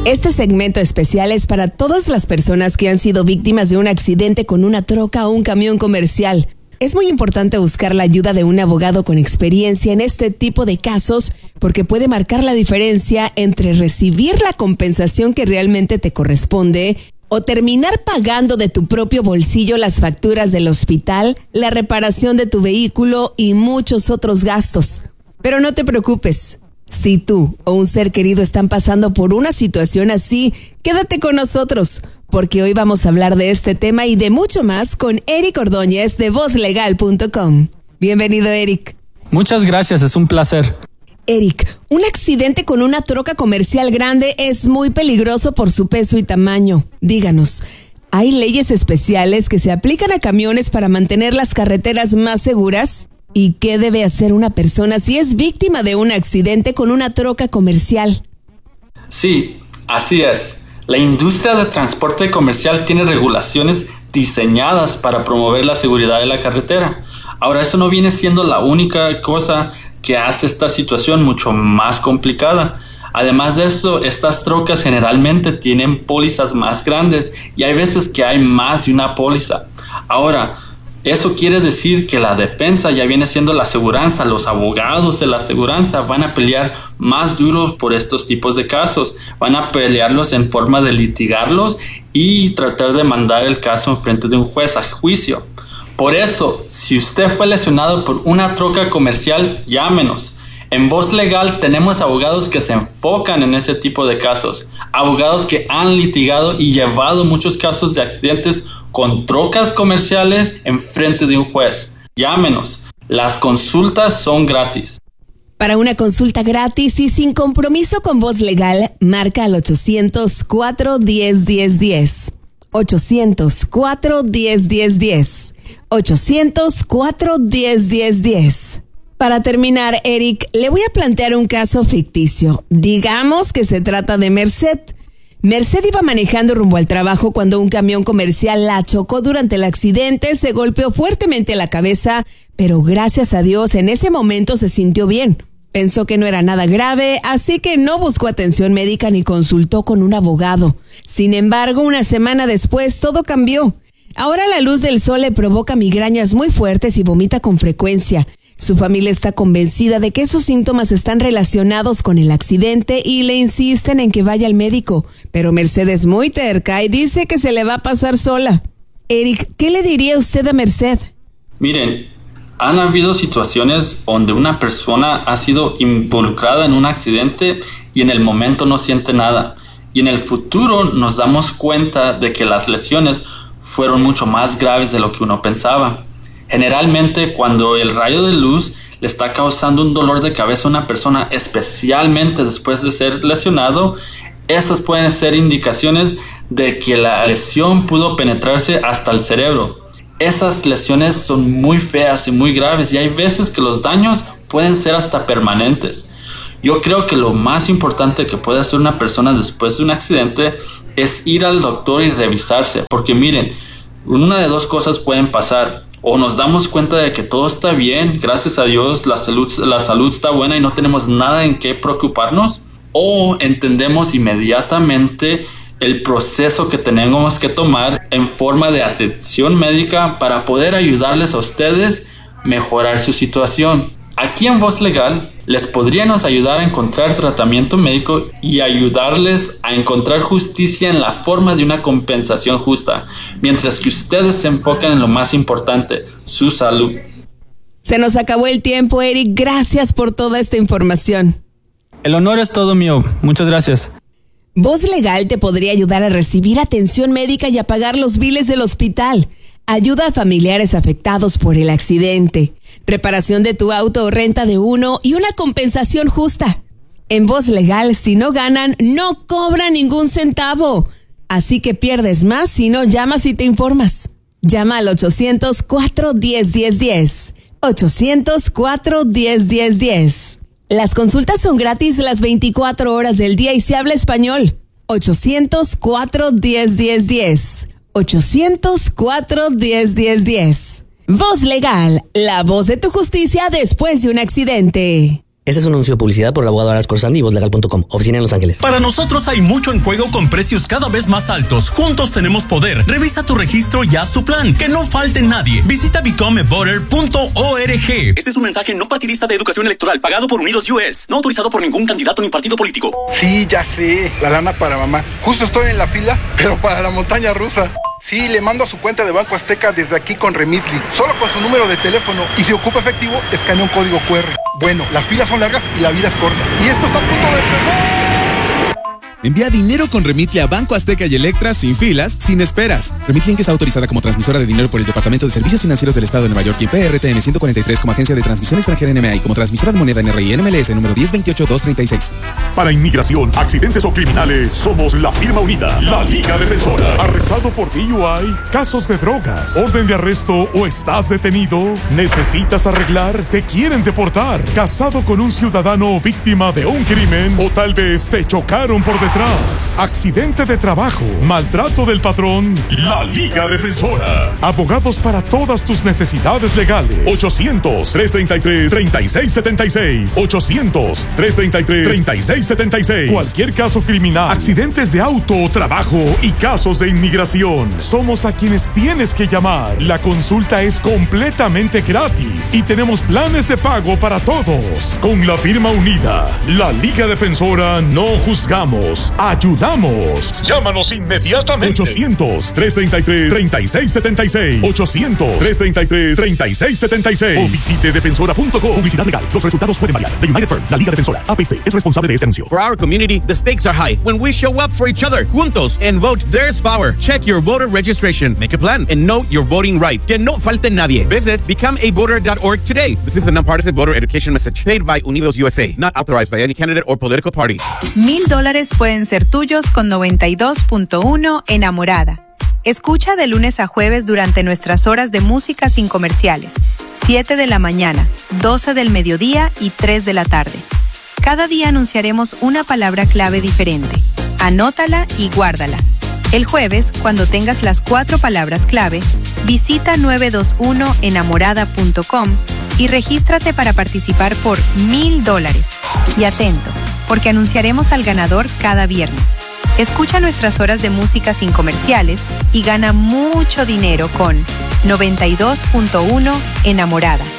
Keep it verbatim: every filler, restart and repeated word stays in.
Este segmento especial es para todas las personas que han sido víctimas de un accidente con una troca o un camión comercial. Es muy importante buscar la ayuda de un abogado con experiencia en este tipo de casos porque puede marcar la diferencia entre recibir la compensación que realmente te corresponde o terminar pagando de tu propio bolsillo las facturas del hospital, la reparación de tu vehículo y muchos otros gastos. Pero no te preocupes. Si tú o un ser querido están pasando por una situación así, quédate con nosotros, porque hoy vamos a hablar de este tema y de mucho más con Eric Ordóñez de voz legal punto com. Bienvenido, Eric. Muchas gracias, es un placer. Eric, un accidente con una troca comercial grande es muy peligroso por su peso y tamaño. Díganos, ¿hay leyes especiales que se aplican a camiones para mantener las carreteras más seguras? ¿Y qué debe hacer una persona si es víctima de un accidente con una troca comercial? Sí, así es. La industria de transporte comercial tiene regulaciones diseñadas para promover la seguridad de la carretera. Ahora, eso no viene siendo la única cosa que hace esta situación mucho más complicada. Además de esto, estas trocas generalmente tienen pólizas más grandes y hay veces que hay más de una póliza. Ahora, eso quiere decir que la defensa ya viene siendo la aseguranza. Los abogados de la aseguranza van a pelear más duro por estos tipos de casos. Van a pelearlos en forma de litigarlos y tratar de mandar el caso en frente de un juez a juicio. Por eso, si usted fue lesionado por una troca comercial, llámenos. En Voz Legal tenemos abogados que se enfocan en ese tipo de casos. Abogados que han litigado y llevado muchos casos de accidentes con trocas comerciales en frente de un juez. Llámenos. Las consultas son gratis. Para una consulta gratis y sin compromiso con Voz Legal, marca al ochocientos, cuatro diez, diez diez. ochocientos, cuatro diez, diez diez. ochocientos, cuatro diez, diez diez. Para terminar, Eric, le voy a plantear un caso ficticio. Digamos que se trata de Merced. Merced iba manejando rumbo al trabajo cuando un camión comercial la chocó durante el accidente, se golpeó fuertemente la cabeza, pero gracias a Dios en ese momento se sintió bien. Pensó que no era nada grave, así que no buscó atención médica ni consultó con un abogado. Sin embargo, una semana después todo cambió. Ahora la luz del sol le provoca migrañas muy fuertes y vomita con frecuencia. Su familia está convencida de que esos síntomas están relacionados con el accidente y le insisten en que vaya al médico. Pero Merced es muy terca y dice que se le va a pasar sola. Eric, ¿qué le diría usted a Merced? Miren, han habido situaciones donde una persona ha sido involucrada en un accidente y en el momento no siente nada. Y en el futuro nos damos cuenta de que las lesiones fueron mucho más graves de lo que uno pensaba. Generalmente, cuando el rayo de luz le está causando un dolor de cabeza a una persona, especialmente después de ser lesionado, esas pueden ser indicaciones de que la lesión pudo penetrarse hasta el cerebro. Esas lesiones son muy feas y muy graves y hay veces que los daños pueden ser hasta permanentes. Yo creo que lo más importante que puede hacer una persona después de un accidente es ir al doctor y revisarse, porque miren, una de dos cosas pueden pasar. O nos damos cuenta de que todo está bien, gracias a Dios, la salud, la salud está buena y no tenemos nada en qué preocuparnos. O entendemos inmediatamente el proceso que tenemos que tomar en forma de atención médica para poder ayudarles a ustedes a mejorar su situación. Aquí en Voz Legal les podríamos ayudar a encontrar tratamiento médico y ayudarles a encontrar justicia en la forma de una compensación justa, mientras que ustedes se enfocan en lo más importante, su salud. Se nos acabó el tiempo, Eric. Gracias por toda esta información. El honor es todo mío. Muchas gracias. Voz Legal te podría ayudar a recibir atención médica y a pagar los biles del hospital. Ayuda a familiares afectados por el accidente, reparación de tu auto o renta de uno y una compensación justa. En Voz Legal, si no ganan, no cobran ningún centavo. Así que pierdes más si no llamas y te informas. Llama al ochocientos, cuatro diez, diez diez. ochocientos, cuatro diez, diez diez. Las consultas son gratis las veinticuatro horas del día y se habla español. ochocientos, cuatro diez, diez diez. ochocientos, cuatro diez, diez diez. Voz Legal, la voz de tu justicia después de un accidente. Este es un anuncio de publicidad por el abogado Aras Corsani y voz legal punto com, oficina en Los Ángeles. Para nosotros hay mucho en juego con precios cada vez más altos. Juntos tenemos poder. Revisa tu registro y haz tu plan. Que no falte nadie. Visita become a voter punto org. Este es un mensaje no partidista de educación electoral pagado por Unidos U S. No autorizado por ningún candidato ni partido político. Sí, ya sé. La lana para mamá. Justo estoy en la fila, pero para la montaña rusa. Sí, le mando a su cuenta de Banco Azteca desde aquí con Remitly, solo con su número de teléfono, y si ocupa efectivo, escanea un código cu erre. Bueno, las filas son largas y la vida es corta. Y esto está a punto de empezar. Envía dinero con Remitly a Banco Azteca y Electra sin filas, sin esperas. Remitly Inc está autorizada como transmisora de dinero por el Departamento de Servicios Financieros del Estado de Nueva York y P R T N ciento cuarenta y tres como agencia de transmisión extranjera N M A y como transmisora de moneda N R I N M L S número diez veintiocho dos treinta y seis. Para inmigración, accidentes o criminales, somos la firma unida, la Liga Defensora. ¿Arrestado por D U I? ¿Casos de drogas? ¿Orden de arresto o estás detenido? ¿Necesitas arreglar? ¿Te quieren deportar? ¿Casado con un ciudadano víctima de un crimen? ¿O tal vez te chocaron por detrás? Accidente de trabajo, maltrato del patrón. La Liga Defensora. Abogados para todas tus necesidades legales. ochocientos, trescientos treinta y tres, treinta y seis setenta y seis. ochocientos, trescientos treinta y tres, treinta y seis setenta y seis. Cualquier caso criminal, accidentes de auto, trabajo y casos de inmigración. Somos a quienes tienes que llamar. La consulta es completamente gratis y tenemos planes de pago para todos. Con la firma unida, la Liga Defensora, no juzgamos, ayudamos. Llámanos inmediatamente. ochocientos, trescientos treinta y tres, treinta y seis setenta y seis. ochocientos, trescientos treinta y tres, treinta y seis setenta y seis. O visite defensora punto com. Publicidad legal. Los resultados pueden variar. The United Firm, la Liga Defensora, A P C, es responsable de este anuncio. For our community, the stakes are high when we show up for each other, juntos, and vote. There's power. Check your voter registration, make a plan, and know your voting rights. Que no falte nadie. Visit become a voter dot org today. This is a nonpartisan voter education message paid by Unidos U S A, not authorized by any candidate or political party. Mil dólares pueden ser tuyos con noventa y dos punto uno Enamorada. Escucha de lunes a jueves durante nuestras horas de música sin comerciales, siete de la mañana, doce del mediodía y tres de la tarde. Cada día anunciaremos una palabra clave diferente. Anótala y guárdala. El jueves, cuando tengas las cuatro palabras clave, visita nueve dos uno enamorada punto com y regístrate para participar por mil dólares. Y atento, porque anunciaremos al ganador cada viernes. Escucha nuestras horas de música sin comerciales y gana mucho dinero con noventa y dos punto uno Enamorada.